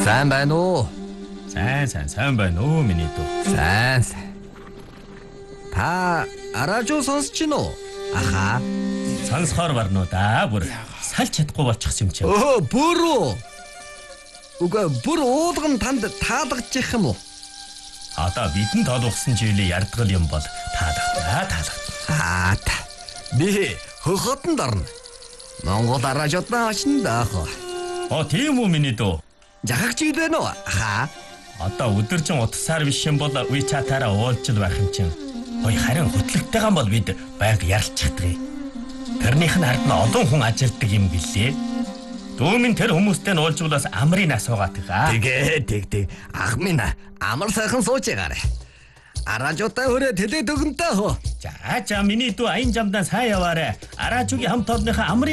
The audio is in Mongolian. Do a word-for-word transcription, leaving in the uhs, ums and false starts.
Сайн байна уу? Сайн сайн сайн байна уу миний дүү. Сайн сайн. Та аражуу сонсч гин үү? Аха. Сонсохоор барнуу да бүр салж чадахгүй болчихсон юм чи. Өө бүр үү? Уга бүр уулган танд таалагдчих юм уу? Одоо бидэн тоолгосон жилийн ярдгал юм бол таалагдана таалагдана. Аа та. Би хөхөтөнд орно. Монгол аражуудаа очно даах. Оо тийм үү миний дүү. Жахагч байна уу? Аха. Одоо өдөржин утсаар биш юм бол WeChat-аараа уулзчил байх юм чин. Ой харин хөтлөгтэйгэн бол бид байнга ярилцчихдаг. Тэрнийх нь хард нь олон хүн ажилтдаг юм гэлээ. Дүүмэн тэр хүмүүстэй нь уулзвал бас амрын асуугаад байгаа. Тэгээ тэг тэг. Ах минь амар сайхан сууж байгаарэ. Аражуудаа хүрээ тэлээд өгөнтэй хөө. За за миний дүү аян жамдаа сайн яваарэ. Араачугийн хамт олонныхаа амрын